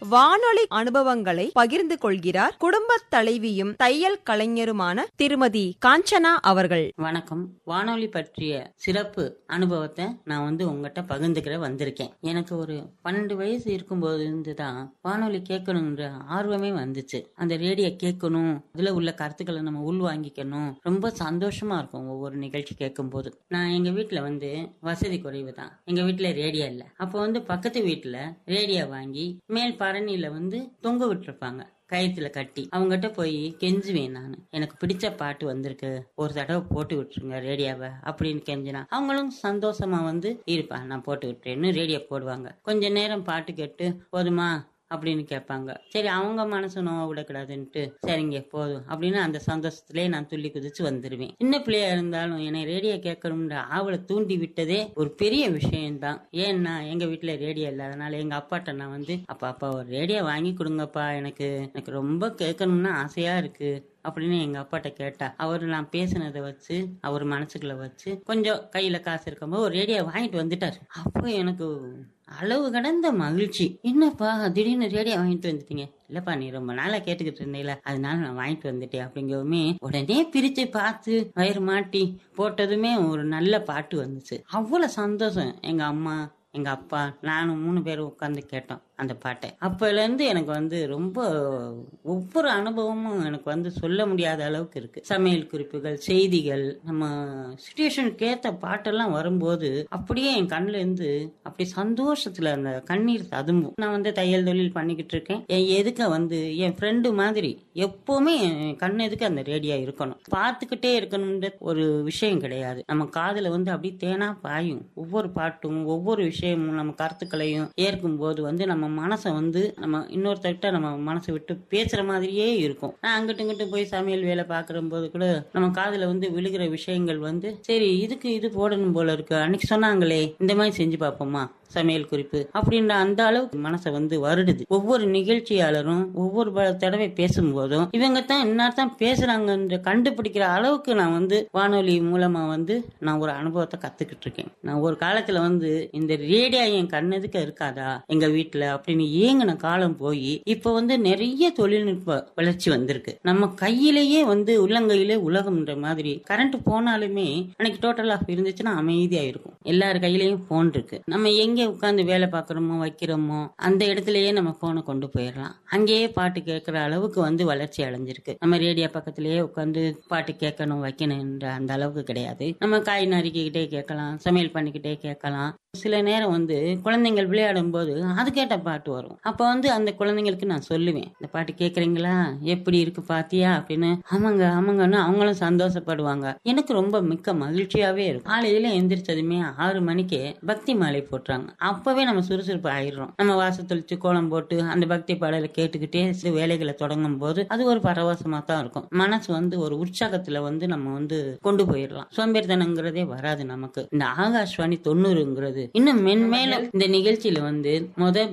வானொலி அனுபவங்களை பகிர்ந்து கொள்கிறார் குடும்ப தலைவியும் தையல் கலைஞருமான திருமதி காஞ்சனா அவர்கள். வணக்கம். வானொலி பற்றிய சிறப்பு அனுபவத்தை நான் உங்ககிட்ட பகிர்ந்துக்கிற வந்திருக்கேன். எனக்கு ஒரு 12 வயசு இருக்கும்போது இருந்துதான் வானொலி கேட்கணுங்கிற ஆர்வமே வந்துச்சு. அந்த ரேடியோ கேட்கணும், அதுல உள்ள கருத்துக்களை நம்ம உள்வாங்கிக்கணும், ரொம்ப சந்தோஷமா இருக்கும் ஒவ்வொரு நிகழ்ச்சி கேட்கும் போது. நான் எங்க வீட்டுல வசதி குறைவு தான். எங்க வீட்டுல ரேடியோ இல்ல. அப்போ பக்கத்து வீட்டுல ரேடியோ வாங்கி மேல் பரணியில தொங்க விட்டுருப்பாங்க கயிற்றுல கட்டி. அவங்ககிட்ட போய் கெஞ்சுவேன் நான், எனக்கு பிடிச்ச பாட்டு வந்திருக்கு, ஒரு தடவை போட்டு விட்டுருங்க ரேடியோவை அப்படின்னு கெஞ்சினா அவங்களும் சந்தோஷமா இருப்பா, நான் போட்டு விட்டுறேன்னு ரேடியோ போடுவாங்க. கொஞ்ச நேரம் பாட்டு கேட்டு போதுமா அப்படின்னு கேட்பாங்க. சரி, அவங்க மனசு நோவ விடக்கூடாதுன்ட்டு சரிங்க போதும் அப்படின்னு அந்த சந்தோஷத்திலே நான் துள்ளி குதிச்சு வந்துருவேன். சின்ன பிள்ளையா இருந்தாலும் என்னை ரேடியோ கேட்கணும்ன்ற ஆவலை தூண்டி விட்டதே ஒரு பெரிய விஷயம்தான். ஏன்னா எங்க வீட்டுல ரேடியோ இல்லாதனால எங்க அப்பாட்ட நான் அப்பா ஒரு ரேடியோ வாங்கி கொடுங்கப்பா, எனக்கு ரொம்ப கேட்கணும்னு ஆசையா இருக்கு அப்படின்னு எங்க அப்பாட்ட கேட்டா அவரு நான் பேசினதை வச்சு அவர் மனசுக்குள்ள வச்சு கொஞ்சம் கையில காசு இருக்கும்போது ஒரு ரேடியோ வாங்கிட்டு வந்துட்டாரு. அப்போ எனக்கு அளவு கடந்த மகிழ்ச்சி. என்னப்பா திடீர்னு ரேடியோ வாங்கிட்டு வந்துட்டீங்க? இல்லப்பா நீ ரொம்ப நாளா கேட்டுக்கிட்டு இருந்தீல, அதனால நான் வாங்கிட்டு வந்துட்டேன் அப்படிங்கவுமே உடனே பிரிச்சு பார்த்து வயிறு மாட்டி போட்டதுமே ஒரு நல்ல பாட்டு வந்துச்சு. அவ்வளவு சந்தோஷம். எங்க அம்மா எங்க அப்பா நானும் 3 பேரும் உட்காந்து கேட்டோம் அந்த பாட்டை. அப்பல இருந்து எனக்கு ரொம்ப ஒவ்வொரு அனுபவமும் எனக்கு சொல்ல முடியாத அளவுக்கு இருக்கு. சமையல் குறிப்புகள், செய்திகள், நம்ம சிச்சுவேஷனுக்கு ஏத்த பாட்டெல்லாம் வரும்போது அப்படியே என் கண்ணுல இருந்து அப்படி சந்தோஷத்துல அந்த கண்ணீர் ததும்பும். நான் தையல் தொழில் பண்ணிக்கிட்டு இருக்கேன். என் எதுக்க என் ஃப்ரெண்டு மாதிரி எப்பவுமே என் கண்ணு எதுக்கு அந்த ரேடியோ இருக்கணும், பார்த்துக்கிட்டே இருக்கணும்ன்ற ஒரு விஷயம் கிடையாது. நம்ம காதுல அப்படி தேனா பாயும். ஒவ்வொரு பாட்டும் ஒவ்வொரு விஷயமும் நம்ம கருத்துக்களையும் ஏற்கும் போது நம்ம மனசை நம்ம இன்னொருத்தர்கிட்ட நம்ம மனசை விட்டு பேசுற மாதிரியே இருக்கும். நான் அங்கிட்டு இங்கிட்டு போய் சமையல் வேலை பாக்குற போது கூட நம்ம காதுல விழுகிற விஷயங்கள் சரி இதுக்கு இது போடணும் போல இருக்கு, அன்னைக்கு சொன்னாங்களே இந்த மாதிரி செஞ்சு பார்ப்போமா சமையல் குறிப்பு அப்படின்ற அந்த அளவுக்கு மனசை வருடுது. ஒவ்வொரு நிகழ்ச்சியாளரும் ஒவ்வொரு தடவை பேசும்போதும் இவங்க தான் இன்னார்தான் பேசுறாங்க கண்டுபிடிக்கிற அளவுக்கு நான் வானொலி மூலமா நான் ஒரு அனுபவத்தை கத்துக்கிட்டு இருக்கேன். நான் ஒரு காலத்துல இந்த ரேடியோ என் கண்ணதுக்கு இருக்காதா எங்க வீட்டுல அப்படின்னு ஏங்கின காலம் போய் இப்ப நிறைய தொழில்நுட்ப வளர்ச்சி வந்திருக்கு. நம்ம கையிலேயே உள்ளங்கையிலே உலகம்ன்ற மாதிரி கரண்ட் போனாலுமே அன்னைக்கு டோட்டல் ஆஃப் இருந்துச்சுன்னா அமைதியா இருக்கும். எல்லார் கையிலயும் போன் இருக்கு. நம்ம எங்க உட்கார்ந்து வேலை பாக்குறோமோ வைக்கிறோமோ அந்த இடத்துலயே நம்ம போனை கொண்டு போயிடலாம். அங்கேயே பாட்டு கேட்கிற அளவுக்கு வளர்ச்சி அடைஞ்சிருக்கு. நம்ம ரேடியோ பக்கத்திலேயே உட்கார்ந்து பாட்டு கேட்கணும் வைக்கணும்ன்ற அந்த அளவுக்கு கிடையாது. நம்ம காய் நறுக்கிக்கிட்டே கேட்கலாம், சமையல் பண்ணிக்கிட்டே கேட்கலாம். சில நேரம் குழந்தைங்கள் விளையாடும் போது அது கேட்ட பாட்டு வரும். அப்ப அந்த குழந்தைங்களுக்கு நான் சொல்லுவேன், இந்த பாட்டு கேக்குறீங்களா, எப்படி இருக்கு பாத்தியா அப்படின்னு. ஆமாங்க ஆமாங்கன்னு அவங்களும் சந்தோஷப்படுவாங்க. எனக்கு ரொம்ப மிக்க மகிழ்ச்சியாவே இருக்கும். காலையில எந்திரிச்சதுமே 6 மணிக்கு பக்தி மாலை போட்டுறாங்க. அப்பவே நம்ம சுறுசுறுப்பு ஆயிடுறோம். நம்ம வாசல் தெளிச்சு கோலம் போட்டு அந்த பக்தி பாடலை கேட்டுக்கிட்டே வேலைகளை தொடங்கும் போது அது ஒரு பரவசமா தான் இருக்கும். மனசு ஒரு உற்சாகத்துல நம்ம கொண்டு போயிடலாம். சோம்பேறித்தனங்கிறதே வராது நமக்கு. இந்த ஆகாஷ்வாணி 90ங்கிறது இன்னும் மென்மேலும் இந்த நிகழ்ச்சியில முத